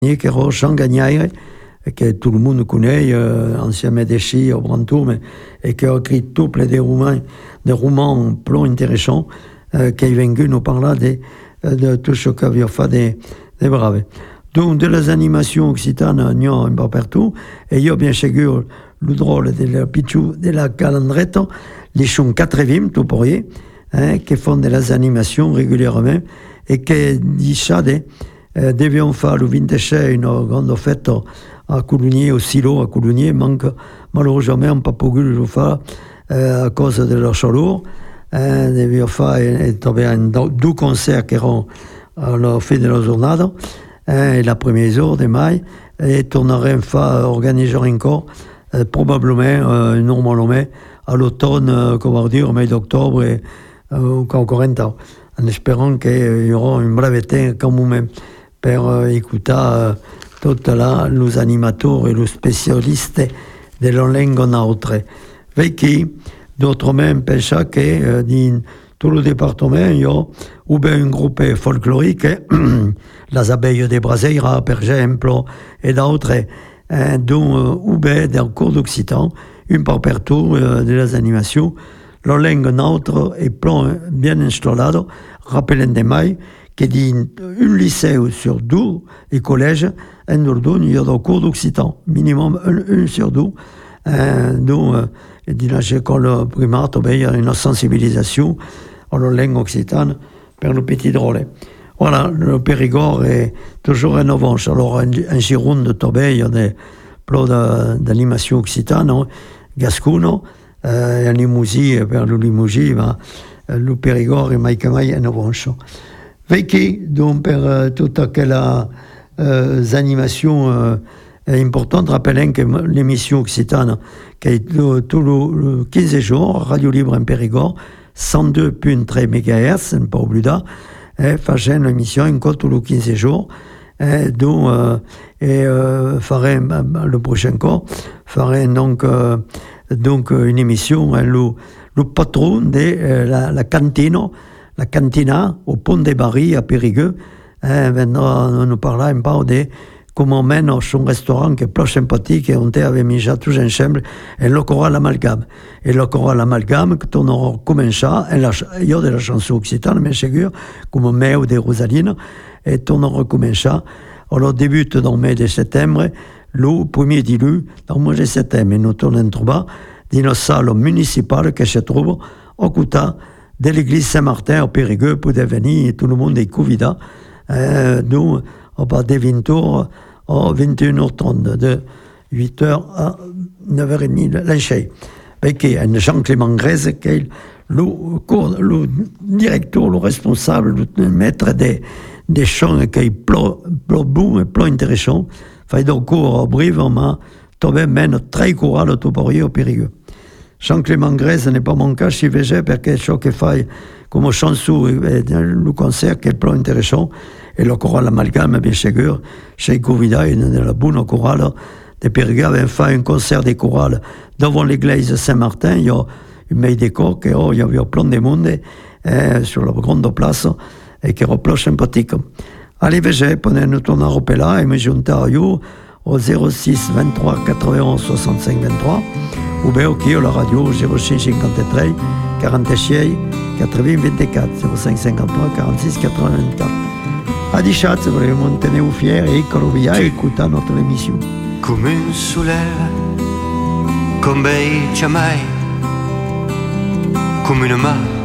qui est Jean Gagnaire, que tout le monde connaît, ancien médecin au Brantour, et qui a écrit tout plein de romans plutôt intéressants, qui est venu nous parler de tout ce qu'avait fait des braves. Donc, de les animations occitanes, il y a un peu partout, et il y a bien sûr le drôle de la Pichou, de la Calandrette, les sont 80, tout pour y, qui font de les animations régulièrement, et qui disent ça, devions faire le 26 une grande fête à Coulugny, au silo à Coulugny, manque malheureusement on pas pu le faire à cause de leur chaleur. Devions faire deux concerts qui seront à la fin de la journée, et la première jour de mai, et tournerons faire organiser encore probablement normalement à l'automne, comment dire, au mois d'octobre et encore un temps, en espérant qu'il y aura une brève été quand même pour écouter tous les animateurs et les spécialistes de la langue autre. Qui d'autres même pensent que dans tout le département, il y a ou bien un groupe folklorique, les abeilles de Braseira, par exemple, et d'autres, dont ou bien dans le cours d'occitan, une par partout de les animations. La langue neutre est bien installée, rappelant des mailles, qui dit un lycée sur deux et collège, en Dordogne, il y a des cours d'occitan, minimum un sur deux. Donc, dans l'école primaire, il y a une sensibilisation à la langue occitane pour le petit drôle. Voilà, le Périgord est toujours innovant. Alors, en Gironde, il y a des plans d'animation occitane, gascoune, et en Limousin, per le Limousin, le Périgord est maïkamaï innovant. Veki, donc, per toutes quelles animations importantes, rappelons que l'émission occitane, qui est tout le 15 jours, Radio Libre en Périgord, 102.3 MHz, pas oublié, faisant l'émission encore tous les 15 jours, dont ferait le prochain cours, ferait donc une émission, le patron de la cantina au Pont des Barils à Périgueux, on nous parla un peu de comment mène son restaurant qui est plus sympathique et on avait mis tous ensemble et le choral amalgame. Et le choral amalgame, que on aura commencé, il y a de la chanson occitane, mais sûr, comme Méo de Rosaline, et on aura commencé. Alors, débute dans le mois de septembre, le premier dilu, dans le mois de septembre, et nous tournons dans une salle municipale qui se trouve au côté de l'église Saint-Martin au Périgueux pour devenir tout le monde est convidat. Nous, on va de 20h à 21h30, de 8h à 9h30, l'enchée. Avec Jean-Clément Grèze, qui est le directeur, le responsable, le maître des chants, qui est plus bon et plus intéressant. Fait donc cours au Brive, on m'a trouvé même très courant tout pour au Périgueux. Jean-Clément Grèze n'est pas mon cas, je suis végé, parce que ce qu'il fait comme chanson et le concert qui est plus intéressant, et le choral amalgame, bien sûr, chez Covida, une de la bonne chorale de Périgueux avait fait un concert de chorale devant l'église Saint-Martin, il y a une meille décor, il y avait plein de monde sur la grande place, et qui era plus sympathique. Allez, végé, prenez-nous ton là et me joignez à vous au 06 23 91 65 23, ou bien au la radio 06 53 46 80 24, 05 53 46 84. A diciazzo volevo tenervi fieri e via e ascoltare la nostra emissione. Come un soleil, come bei ciamai, come una mano